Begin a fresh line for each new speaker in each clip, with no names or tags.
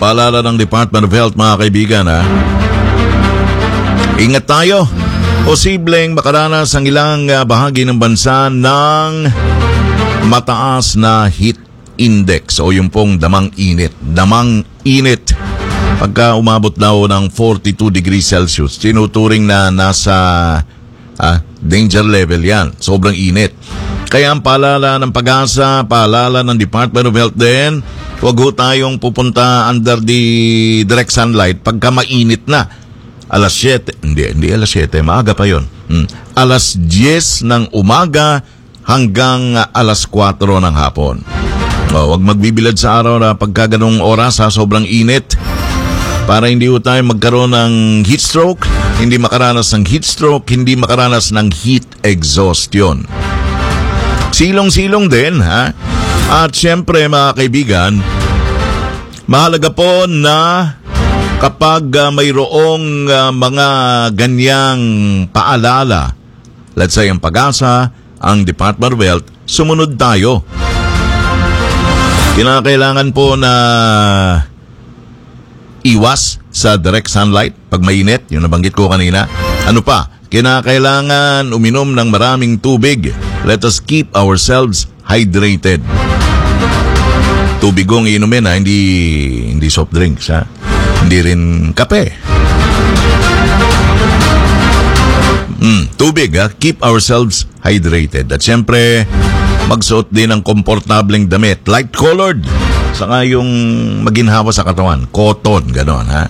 paalala ng Department of Health, mga kaibigan, ha? Ingat tayo. Posibleng makaranas ang ilang bahagi ng bansa ng mataas na heat index o yung pong damang init. Damang init. Pagka umabot daw ng 42 degrees Celsius, tinuturing na nasa danger level yan. Sobrang init. Kaya ang paalala ng Pag-asa, paalala ng Department of Health din, huwag ho tayong pupunta under the direct sunlight pagka mainit na. Alas 7, hindi alas 7, maaga pa yon. Alas 10 ng umaga hanggang alas 4 ng hapon. Huwag magbibilad sa araw na pagka ganung oras sa sobrang init para hindi ho tayo magkaroon ng heat stroke, hindi makaranas ng heat stroke, hindi makaranas ng heat exhaustion. Silong-silong din, ha? At syempre, mga kaibigan, mahalaga po na kapag mayroong mga ganyang paalala, let's say ang Pag-asa, ang Department of Health, sumunod tayo. Kinakailangan po na iwas sa direct sunlight pag mainit, yung nabanggit ko kanina. Ano pa? Kinakailangan uminom ng maraming tubig. Let us keep ourselves hydrated. Tubig kong inumin, ha? Hindi soft drinks, ha? Hindi rin kape. Tubig, ha? Keep ourselves hydrated. At syempre, magsuot din ng komportableng damit. Light-colored. Saka yung maginhawa sa katawan. Cotton, gano'n, ha?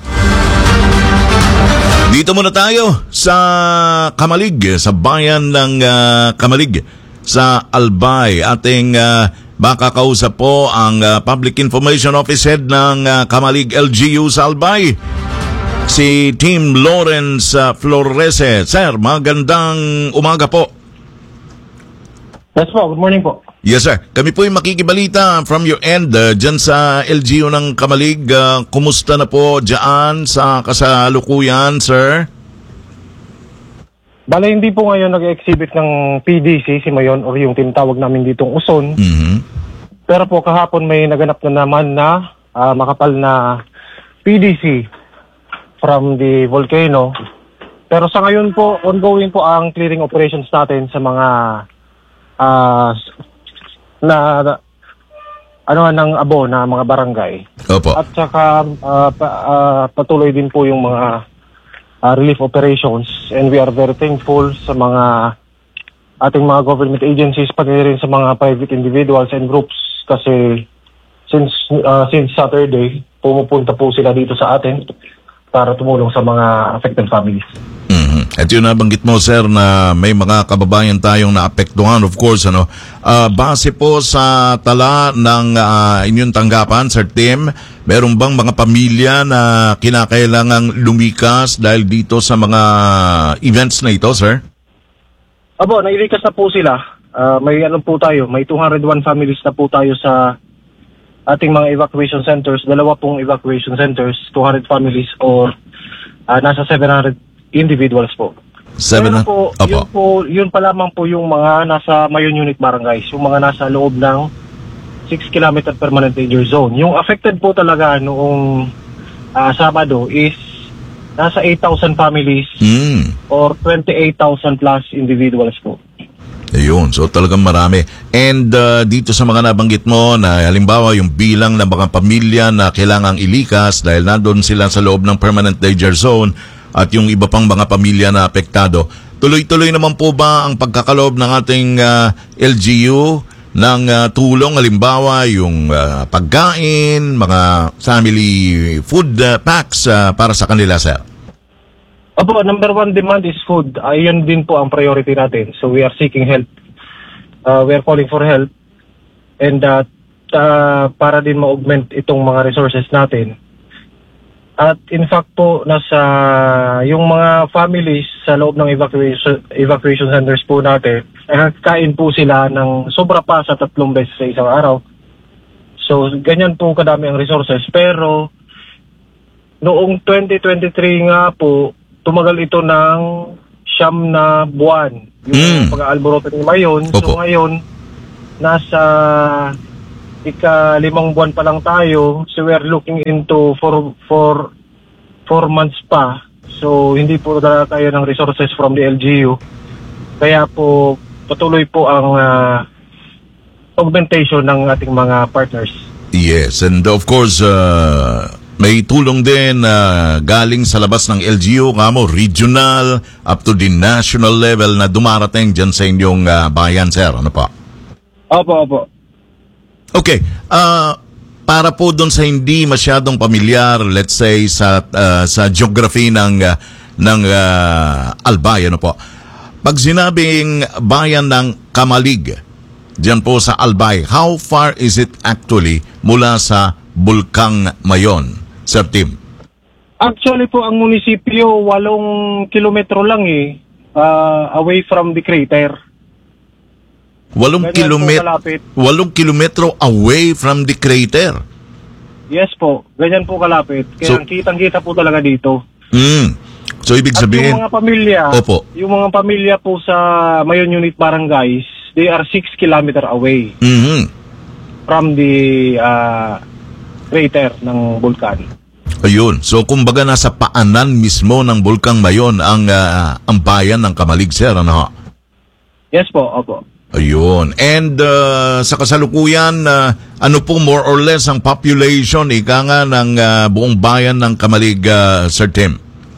Dito muna tayo sa Kamalig, sa bayan ng Kamalig, sa Albay. Ating makakausap po ang Public Information Office Head ng Kamalig LGU sa Albay, si Team Lawrence Florese. Sir, magandang umaga po.
Yes po, good morning po.
Yes sir, kami po yung makikibalita from your end dyan sa LGU ng Kamalig. Kumusta na po dyan sa kasalukuyan, sir?
Bale, hindi po ngayon nag-exhibit ng PDC, si Mayon, or yung tinatawag namin ditong Uson. Pero po kahapon may naganap na naman na makapal na PDC from the volcano. Pero sa ngayon po, ongoing po ang clearing operations natin sa mga ng abo na mga barangay.
Opo.
At saka patuloy din po yung mga relief operations, and we are very thankful sa mga ating mga government agencies, pati rin sa mga private individuals and groups, kasi since Saturday pumupunta po sila dito sa atin para tumulong sa mga affected families.
At yun nabanggit mo, sir, na may mga kababayan tayong naapektuhan, of course, ano. Base po sa tala ng inyong tanggapan, Sir Tim, meron bang mga pamilya na kinakailangang lumikas dahil dito sa mga events na ito, sir?
Abo, nailikas na po sila. May may 201 families na po tayo sa ating mga evacuation centers. 2 pong evacuation centers, 200 families, or nasa 700 individuals po. Yun pa lamang po yung mga nasa Mayon Unit Barangays, yung mga nasa loob ng 6 km permanent danger zone. Yung affected po talaga noong Sabado is nasa 8,000 families or 28,000 plus individuals po.
Ayun, so talagang marami. And dito sa mga nabanggit mo na halimbawa yung bilang ng mga pamilya na kailangang ilikas dahil nandun sila sa loob ng permanent danger zone at yung iba pang mga pamilya na apektado, tuloy-tuloy naman po ba ang pagkakaloob ng ating LGU ng tulong, halimbawa yung pagkain, mga family food packs para sa kanila, sir?
Opo, number 1 demand is food. Ayun din po ang priority natin. So we are seeking help. We are calling for help. And para din ma-augment itong mga resources natin. At in fact po, yung mga families sa loob ng evacuation centers po natin, kain po sila ng sobra pa sa 3 beses sa isang araw. So, ganyan po kadami ang resources. Pero, noong 2023 nga po, tumagal ito ng 9 na buwan. Yung pag-aalboroto ni Mayon.
Opo.
So, ngayon, nasa ika-5 buwan pa lang tayo. So we are looking into for 4 months pa. So hindi po talaga tayo ng resources from the LGU. Kaya po patuloy po ang augmentation ng ating mga partners.
Yes, and of course, may tulong din galing sa labas ng LGU, kamo, regional, up to the national level na dumarating dyan sa inyong bayan, sir. Ano pa?
Opo.
Okay, para po doon sa hindi masyadong pamilyar, let's say, sa geography ng Albay, ano po? Pag sinabing bayan ng Kamalig, diyan po sa Albay, how far is it actually mula sa Bulkang Mayon, Sir Tim?
Actually po, ang munisipyo, 8 kilometro lang away from the crater.
8 kilometro away from the crater?
Yes po, ganyan po kalapit. Kaya kitang-kita po talaga dito.
So, ibig sabihin...
At yung mga pamilya,
Opo.
Yung mga pamilya po sa Mayon Unit Barangays, they are 6 kilometer away from the crater ng bulkan.
Ayun. So, kumbaga nasa paanan mismo ng Bulkang Mayon ang bayan ng Kamalig, sir, ano?
Yes po, opo.
Ayun. And sa kasalukuyan, ano po more or less ang population, ika nga, ng buong bayan ng Kamalig, Sir Tim?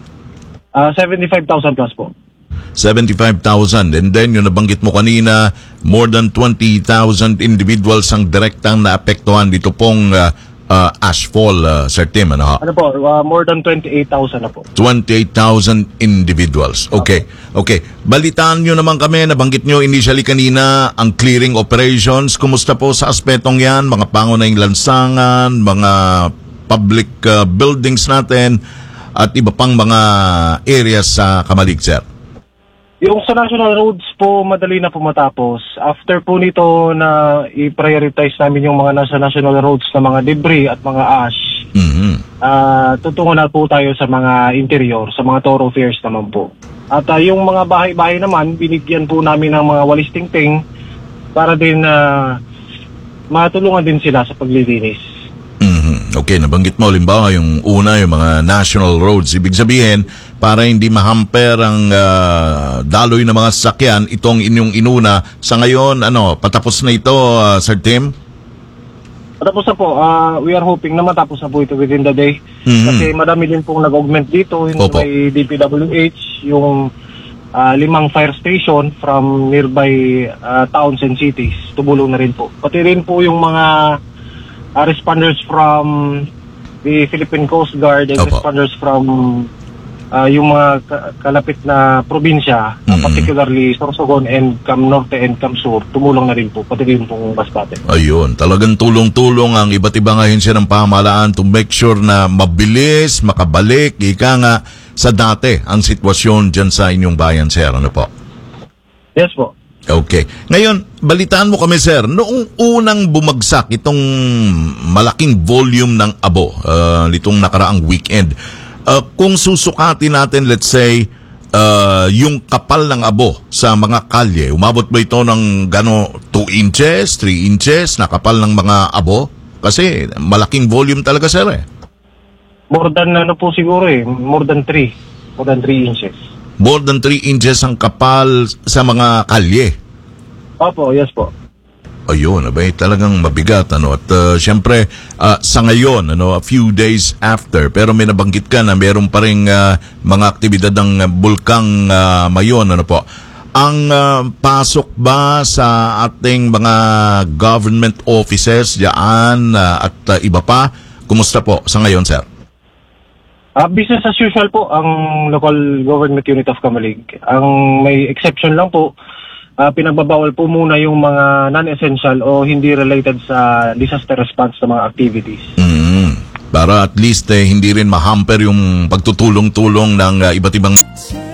75,000 plus po.
75,000. And then, yung nabanggit mo kanina, more than 20,000 individuals ang direktang naapektuhan dito pong ashfall, Sir Tim, ano?
Ano po, more than 28,000 na po.
28,000 individuals. Okay. Balitaan nyo naman kami, nabanggit nyo initially kanina, ang clearing operations. Kumusta po sa aspetong yan? Mga pangunahing lansangan, mga public buildings natin, at iba pang mga areas sa Kamalig, sir?
Yung sa national roads po, madali na po matapos. After po nito na i-prioritize namin yung mga nasa national roads na mga debris at mga ash, tutungo na po tayo sa mga interior, sa mga thoroughfares naman po. At yung mga bahay-bahay naman, binigyan po namin ng mga walis tingting para din matulungan din sila sa paglilinis.
Okay, nabanggit mo, limbawa, yung una, yung mga national roads. Ibig sabihin, para hindi mahamper ang daloy ng mga sasakyan, itong inyong inuna. Sa ngayon, patapos na ito, Sir Tim?
Patapos na po. We are hoping na matapos na po ito within the day. Kasi madami din pong nag-augment dito. Yung may DPWH, yung 5 fire station from nearby towns and cities. Tumulong na rin po. Pati rin po yung mga responders from the Philippine Coast Guard and responders from yung mga kalapit na probinsya, particularly Sorsogon and Cam Norte and Cam Sur, tumulong na rin po, pati rin pong Masbate.
Ayun, talagang tulong-tulong ang iba't ibang ahensya ng pamahalaan to make sure na mabilis, makabalik, ika nga, sa dati ang sitwasyon dyan sa inyong bayan, sir. Ano po?
Yes po.
Okay. Ngayon, balitaan mo kami, sir. Noong unang bumagsak itong malaking volume ng abo, nitong nakaraang weekend, kung susukatin natin, let's say, yung kapal ng abo sa mga kalye, umabot ba ito ng 2 inches, 3 inches na kapal ng mga abo? Kasi malaking volume talaga, sir,
More than po siguro more than 3 inches.
More than 3 inches ang kapal sa mga kalye.
Opo, yes po.
Ayun, abay talagang mabigat, At syempre, sa ngayon, a few days after, pero may nabanggit ka na meron pa ring mga aktibidad ng Bulkang Mayon, po. Ang pasok ba sa ating mga government offices diyan at iba pa? Kumusta po sa ngayon, sir?
Business as usual po ang local government unit of Kamalig. Ang may exception lang po, pinagbabawal po muna yung mga non-essential o hindi related sa disaster response na mga activities.
Para at least hindi rin mahamper yung pagtutulong-tulong ng iba't ibang